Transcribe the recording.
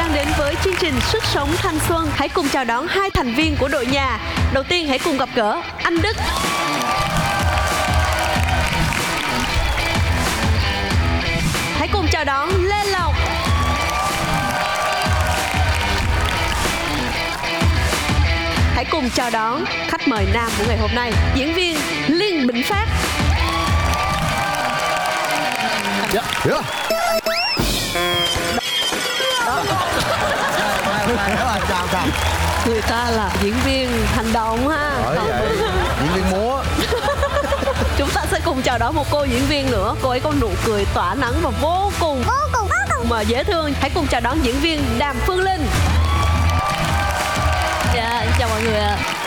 đang đến với chương trình Sức Sống Thanh Xuân. Hãy cùng chào đón hai thành viên của đội nhà. Đầu tiên hãy cùng gặp gỡ anh Đức. Hãy cùng chào đón Lê Lộc. Hãy cùng chào đón khách mời nam của ngày hôm nay, diễn viên Liên Bỉnh Phát. Chào. Người ta là diễn viên hành động ha. Diễn viên múa. Chúng ta sẽ cùng chào đón một cô diễn viên nữa. Cô ấy có nụ cười tỏa nắng và vô cùng mà dễ thương. Hãy cùng chào đón diễn viên Đàm Phương Linh. Dạ, chào mọi người ạ.